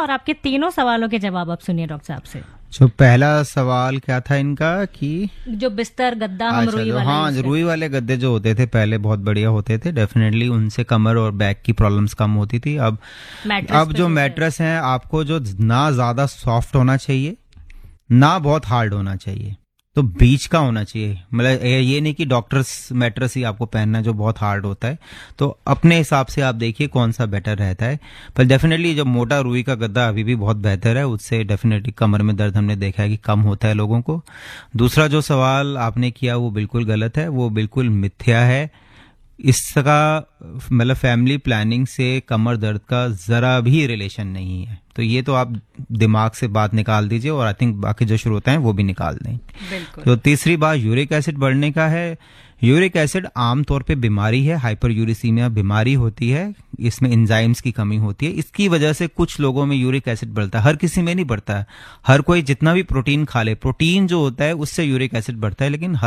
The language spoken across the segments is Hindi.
और आपके तीनों सवालों के जवाब आप सुनिए डॉक्टर साहब से। जो पहला सवाल क्या था इनका कि जो बिस्तर गद्दा हम रुई वाला, हाँ, रुई वाले गद्दे जो होते थे पहले बहुत बढ़िया होते थे, डेफिनेटली उनसे कमर और बैक की प्रॉब्लम्स कम होती थी। अब जो मैट्रेस है आपको जो ना ज्यादा सॉफ्ट होना चाहिए ना बहुत हार्ड होना चाहिए, तो बीच का होना चाहिए। मतलब ये नहीं कि डॉक्टर्स मैट्रेस ही आपको पहनना है जो बहुत हार्ड होता है, तो अपने हिसाब से आप देखिए कौन सा बेटर रहता है। पर डेफिनेटली जो मोटा रुई का गद्दा अभी भी बहुत बेहतर है, उससे डेफिनेटली कमर में दर्द हमने देखा है कि कम होता है लोगों को। दूसरा जो सवाल आपने किया वो बिल्कुल गलत है, वो बिल्कुल मिथ्या है। इसका मतलब फैमिली प्लानिंग से कमर दर्द का जरा भी रिलेशन नहीं है, तो ये तो आप दिमाग से बात निकाल दीजिए और आई थिंक बाकी जो श्रोता हैं वो भी निकाल दें। तो तीसरी बात यूरिक एसिड बढ़ने का है। यूरिक एसिड आमतौर पे बीमारी है, हाइपर यूरिसीमिया बीमारी होती है, इसमें एंजाइम्स की कमी होती है। इसकी वजह से कुछ लोगों में यूरिक एसिड बढ़ता है, हर किसी में नहीं बढ़ता है। हर कोई जितना भी प्रोटीन खा ले, प्रोटीन जो होता है उससे यूरिक एसिड बढ़ता है, लेकिन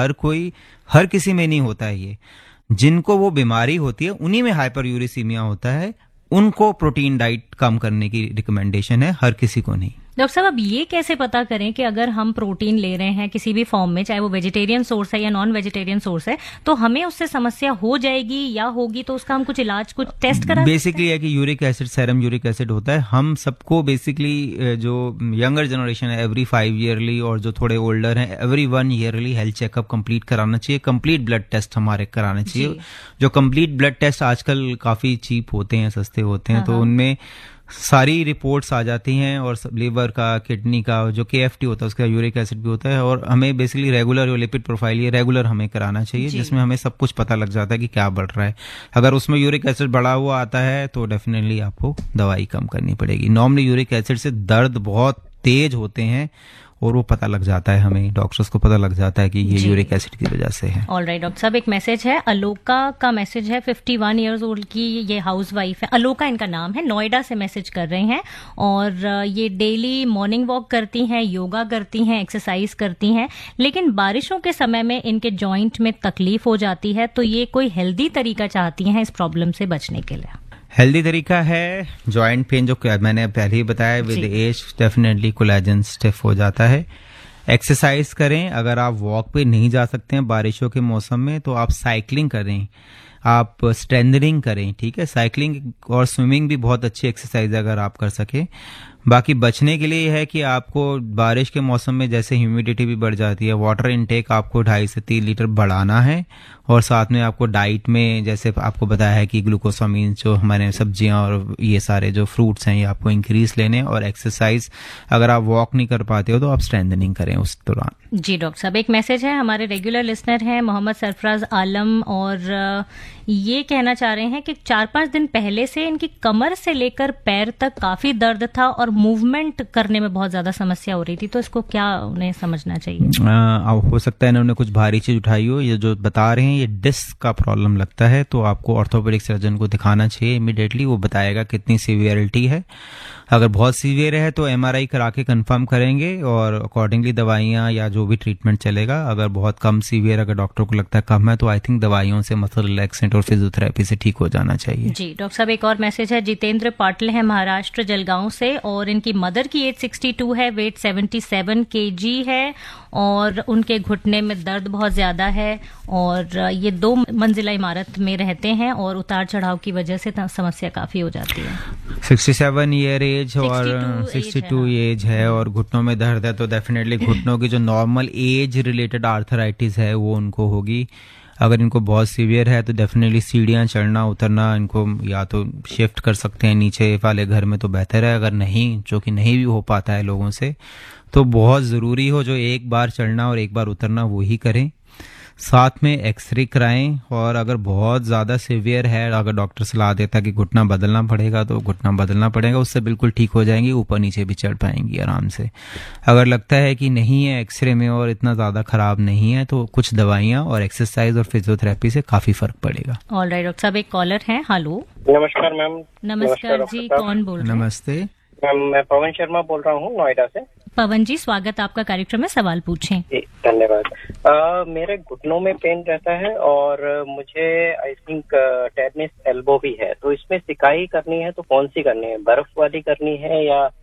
हर किसी में नहीं होता है ये। जिनको वो बीमारी होती है उन्हीं में हाइपर यूरिसीमिया होता है, उनको प्रोटीन डाइट कम करने की रिकमेंडेशन है, हर किसी को नहीं। डॉक्टर साहब अब ये कैसे पता करें कि अगर हम प्रोटीन ले रहे हैं किसी भी फॉर्म में, चाहे वो वेजिटेरियन सोर्स है या नॉन वेजिटेरियन सोर्स है, तो हमें उससे समस्या हो जाएगी या होगी, तो उसका हम कुछ इलाज कुछ टेस्ट करा बेसिकली है कि uric acid, serum uric acid होता है। हम सबको बेसिकली जो यंगर जनरेशन है एवरी 5 ईयरली और जो थोड़े ओल्डर हैं every 1 yearly health checkup complete कराना चाहिए, कंप्लीट ब्लड टेस्ट हमारे कराने चाहिए। जो कंप्लीट ब्लड टेस्ट आजकल काफी चीप होते हैं, सस्ते होते हैं, तो उनमें सारी रिपोर्ट्स आ जाती हैं और लीवर का, किडनी का, जो KFT होता है उसका यूरिक एसिड भी होता है। और हमें बेसिकली रेगुलर जो लिपिड प्रोफाइल ये रेगुलर हमें कराना चाहिए, जिसमें हमें सब कुछ पता लग जाता है कि क्या बढ़ रहा है। अगर उसमें यूरिक एसिड बढ़ा हुआ आता है तो डेफिनेटली आपको दवाई कम करनी पड़ेगी। नॉर्मली यूरिक एसिड से दर्द बहुत तेज होते हैं और वो पता लग जाता है, हमें डॉक्टर्स को पता लग जाता है कि ये यूरिक एसिड की वजह से है। ऑलराइट डॉक्टर साहब, एक मैसेज है, अलोका का मैसेज है, 51 इयर्स ओल्ड की ये हाउसवाइफ है, अलोका इनका नाम है, नोएडा से मैसेज कर रहे हैं और ये डेली मॉर्निंग वॉक करती हैं, योगा करती हैं, एक्सरसाइज करती हैं, लेकिन बारिशों के समय में इनके जॉइंट में तकलीफ हो जाती है, तो ये कोई हेल्दी तरीका चाहती हैं इस प्रॉब्लम से बचने के लिए। हेल्दी तरीका है जॉइंट पेन, जो मैंने पहले ही बताया, with as definitely collagen stiff हो जाता है। एक्सरसाइज करें, अगर आप वॉक पे नहीं जा सकते हैं बारिशों के मौसम में तो आप साइकिलिंग करें, आप स्ट्रेंथनिंग करें, ठीक है। साइकिलिंग और स्विमिंग भी बहुत अच्छी एक्सरसाइज है अगर आप कर सके। बाकी बचने के लिए है कि आपको बारिश के मौसम में जैसे ह्यूमिडिटी भी बढ़ जाती है, वाटर इनटेक आपको 2.5 से 3 लीटर बढ़ाना है और साथ में आपको डाइट में जैसे आपको बताया है कि ग्लूकोसामीन, जो हमारे सब्जियां और ये सारे जो फ्रूट्स हैं ये आपको इंक्रीज लेने, और एक्सरसाइज अगर आप वॉक नहीं कर पाते हो तो आप स्ट्रेंथनिंग करें उस दौरान। जी डॉक्टर साहब, एक मैसेज है, हमारे रेगुलर लिसनर हैं मोहम्मद सरफराज आलम और ये कहना चाह रहे हैं कि 4-5 दिन पहले से इनकी कमर से लेकर पैर तक काफी दर्द था और मूवमेंट करने में बहुत ज्यादा समस्या हो रही थी, तो इसको क्या उन्हें समझना चाहिए? हो सकता है इन्होंने कुछ भारी चीज उठाई हो। ये जो बता रहे हैं ये डिस्क का प्रॉब्लम लगता है, तो आपको ऑर्थोपेडिक सर्जन को दिखाना चाहिए इमीडिएटली, वो बताएगा कितनी सीवियरिटी है। अगर बहुत सीवियर है तो MRI करा के कंफर्म करेंगे और अकॉर्डिंगली दवाइयां या जो भी ट्रीटमेंट चलेगा। अगर बहुत कम सीवियर, अगर डॉक्टर को लगता है कम है, तो आई थिंक दवाइयों से मसल रिलैक्सेंट और फिजियोथेरेपी से ठीक हो जाना चाहिए। जी डॉक्टर साहब, एक और मैसेज है, जितेंद्र पाटिल है महाराष्ट्र जलगांव से और इनकी मदर की एज 62 है, वेट 77 kg है और उनके घुटने में दर्द बहुत ज्यादा है और ये 2 मंजिला इमारत में रहते हैं और उतार चढ़ाव की वजह से समस्या काफी हो जाती है। 67 ईयर एज और 62 एज है और घुटनों में दर्द है, तो डेफिनेटली घुटनों की जो नॉर्मल एज रिलेटेड आर्थराइटिस है वो उनको होगी। अगर इनको बहुत सीवियर है तो डेफिनेटली सीढ़ियां चढ़ना उतरना इनको या तो शिफ्ट कर सकते हैं नीचे वाले घर में, तो बेहतर है। अगर नहीं, जो कि नहीं भी हो पाता है लोगों से, तो बहुत ज़रूरी हो जो एक बार चढ़ना और एक बार उतरना वो ही करें। साथ में एक्सरे कराएं और अगर बहुत ज़्यादा सीवियर है, अगर डॉक्टर सलाह देता है कि घुटना बदलना पड़ेगा तो घुटना बदलना पड़ेगा, उससे बिल्कुल ठीक हो जाएंगी, ऊपर नीचे भी चढ़ पाएंगी आराम से। अगर लगता है कि नहीं है एक्सरे में और इतना ज़्यादा खराब नहीं है, तो कुछ दवाइयाँ और एक्सरसाइज और फिजियोथेरेपी से काफ़ी फर्क पड़ेगा। ऑलराइट डॉक्टर साहब, एक कॉलर है। हेलो, नमस्कार मैम। नमस्कार जी, कौन बोल रहे हैं? नमस्ते मैम, मैं पवन शर्मा बोल रहा हूँ नोएडा से। पवन जी, स्वागत आपका कार्यक्रम में, सवाल पूछें। धन्यवाद। मेरे घुटनों में पेन रहता है और मुझे आई थिंक टेनिस एल्बो भी है, तो इसमें सिकाई करनी है तो कौन सी करनी है, बर्फ वाली करनी है या